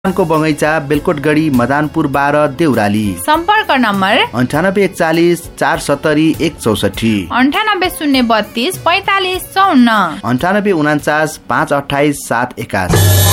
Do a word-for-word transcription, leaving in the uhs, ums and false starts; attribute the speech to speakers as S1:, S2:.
S1: को बगैँचा, बेलकोटगढी, मदानपुर बाह्र, देउराली।
S2: सम्पर्क नम्बर
S1: अन्ठानब्बे एकचालिस चार सत्तरी एक चौसठी,
S2: अन्ठानब्बे शून्य बत्तीस पैतालिस चौन्न,
S1: अन्ठानब्बे उनान्चास पाँच अठाइस सात एकासी।